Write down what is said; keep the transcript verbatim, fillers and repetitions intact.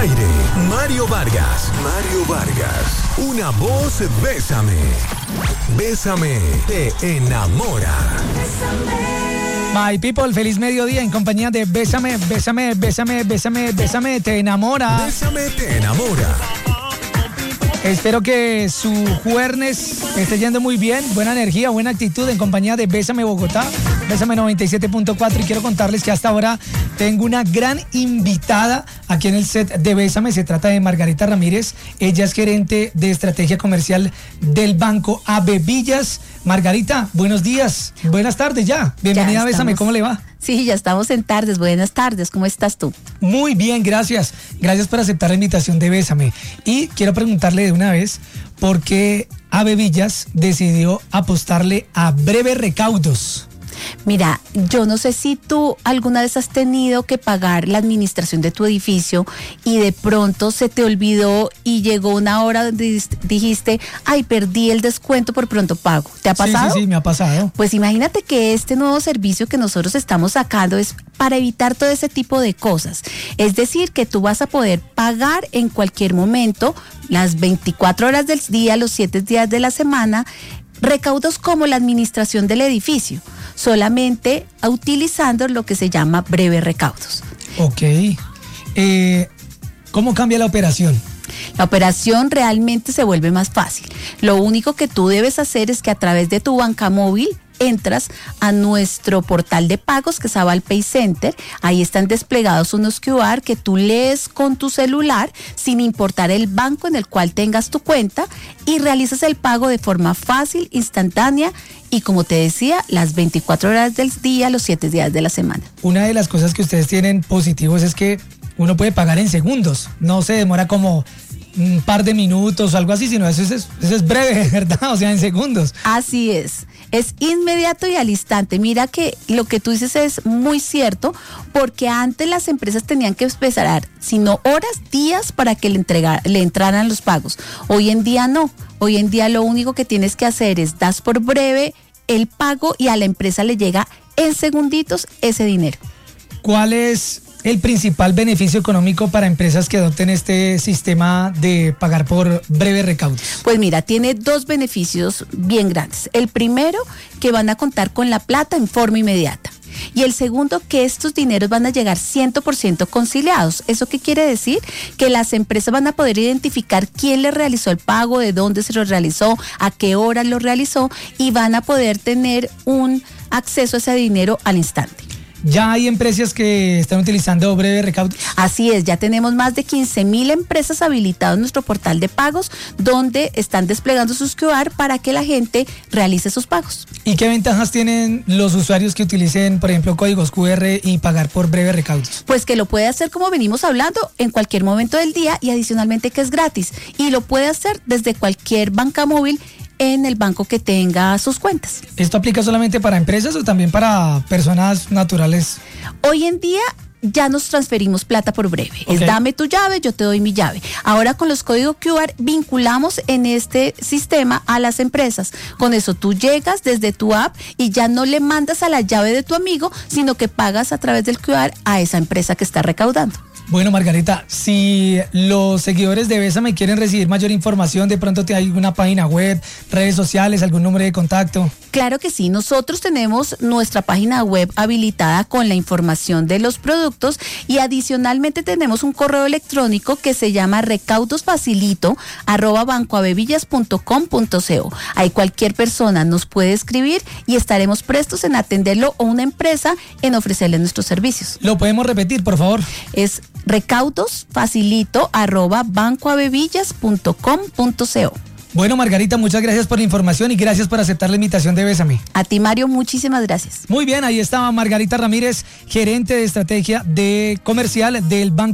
aire, Mario Vargas. Mario Vargas. Una voz, bésame. Bésame, te enamora. My people, feliz mediodía en compañía de Bésame, Bésame, Bésame, Bésame, Bésame, te enamora. Bésame, te enamora. Espero que su jueves esté yendo muy bien, buena energía, buena actitud en compañía de Bésame Bogotá, Bésame noventa y siete punto cuatro, y quiero contarles que hasta ahora tengo una gran invitada aquí en el set de Bésame. Se trata de Margarita Ramírez, ella es gerente de estrategia comercial del Banco Avevillas. Margarita, buenos días, buenas tardes ya, bienvenida a Bésame, ¿cómo le va? Sí, ya estamos en tardes, buenas tardes, ¿cómo estás tú? Muy bien, gracias, gracias por aceptar la invitación de Bésame. Y quiero preguntarle de una vez, ¿por qué Avevillas decidió apostarle a breves recaudos? Mira, yo no sé si tú alguna vez has tenido que pagar la administración de tu edificio y de pronto se te olvidó y llegó una hora donde dijiste, ay, perdí el descuento, por pronto pago. ¿Te ha pasado? Sí, sí, sí, me ha pasado. Pues imagínate que este nuevo servicio que nosotros estamos sacando es para evitar todo ese tipo de cosas. Es decir, que tú vas a poder pagar en cualquier momento, las veinticuatro horas del día, los siete días de la semana, recaudos como la administración del edificio, solamente utilizando lo que se llama breves recaudos. Ok. Eh, ¿Cómo cambia la operación? La operación realmente se vuelve más fácil. Lo único que tú debes hacer es que a través de tu banca móvil entras a nuestro portal de pagos, que es Aval Pay Center. Ahí están desplegados unos Q R que tú lees con tu celular sin importar el banco en el cual tengas tu cuenta y realizas el pago de forma fácil, instantánea y, como te decía, las veinticuatro horas del día, los siete días de la semana. Una de las cosas que ustedes tienen positivos es que uno puede pagar en segundos, no se demora como un par de minutos o algo así, sino eso es, eso es breve, ¿verdad? O sea, en segundos. Así es. Es inmediato y al instante. Mira que lo que tú dices es muy cierto, porque antes las empresas tenían que esperar, sino horas, días para que le, entregar, le entraran los pagos. Hoy en día no. Hoy en día lo único que tienes que hacer es das por breve el pago y a la empresa le llega en segunditos ese dinero. ¿Cuál es el principal beneficio económico para empresas que adopten este sistema de pagar por breves recaudos? Pues mira, tiene dos beneficios bien grandes. El primero, que van a contar con la plata en forma inmediata. Y el segundo, que estos dineros van a llegar cien por ciento conciliados. ¿Eso qué quiere decir? Que las empresas van a poder identificar quién les realizó el pago, de dónde se lo realizó, a qué hora lo realizó, y van a poder tener un acceso a ese dinero al instante. ¿Ya hay empresas que están utilizando breves recaudos? Así es, ya tenemos más de quince mil empresas habilitadas en nuestro portal de pagos, donde están desplegando sus Q R para que la gente realice sus pagos. ¿Y qué ventajas tienen los usuarios que utilicen, por ejemplo, códigos Q R y pagar por breves recaudos? Pues que lo puede hacer, como venimos hablando, en cualquier momento del día, y adicionalmente que es gratis. Y lo puede hacer desde cualquier banca móvil en el banco que tenga sus cuentas. ¿Esto aplica solamente para empresas o también para personas naturales? Hoy en día ya nos transferimos plata por breve. Okay. Es dame tu llave, yo te doy mi llave. Ahora con los códigos Q R vinculamos en este sistema a las empresas. Con eso tú llegas desde tu app y ya no le mandas a la llave de tu amigo, sino que pagas a través del Q R a esa empresa que está recaudando. Bueno, Margarita, si los seguidores de Bésame quieren recibir mayor información, de pronto hay alguna página web, redes sociales, algún número de contacto. Claro que sí, nosotros tenemos nuestra página web habilitada con la información de los productos y adicionalmente tenemos un correo electrónico que se llama recaudosfacilito arroba bancoavevillas punto com punto co. Ahí cualquier persona nos puede escribir y estaremos prestos en atenderlo, o una empresa en ofrecerle nuestros servicios. ¿Lo podemos repetir, por favor? Es recaudosfacilito arroba bancoavevillas punto com punto co. Bueno, Margarita, muchas gracias por la información y gracias por aceptar la invitación de Bésame. A ti, Mario, muchísimas gracias. Muy bien, ahí estaba Margarita Ramírez, gerente de estrategia de comercial del Banco